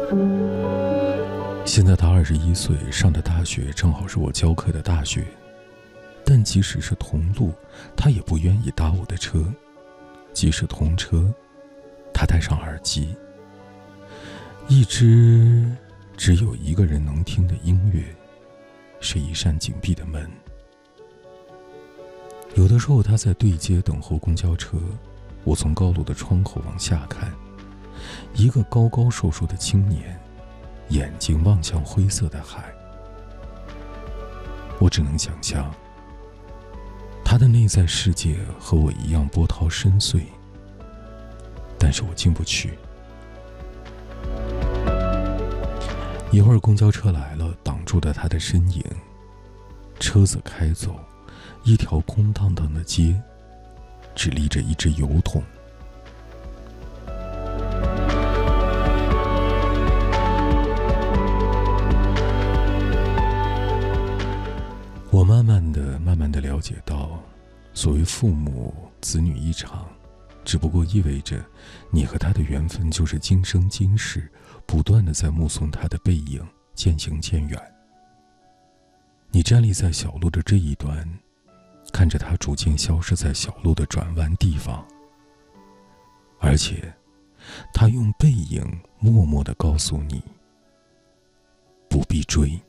现在他21岁，上的大学正好是我教课的大学，但即使是同路，他也不愿意搭我的车；即使同车，他戴上耳机。一支只有一个人能听的音乐，是一扇紧闭的门。有的时候他在对街等候公交车，我从高楼的窗口往下看，一个高高瘦瘦的青年，眼睛望向灰色的海。我只能想象，他的内在世界和我一样波涛深邃，但是我进不去。一会儿公交车来了，挡住了他的身影。车子开走，一条空荡荡的街，只立着一只油桶。我慢慢的了解到，所谓父母子女一场，只不过意味着你和他的缘分就是今生今世不断的在目送他的背影渐行渐远。你站立在小路的这一端，看着他逐渐消失在小路的转弯地方，而且他用背影默默地告诉你，不必追。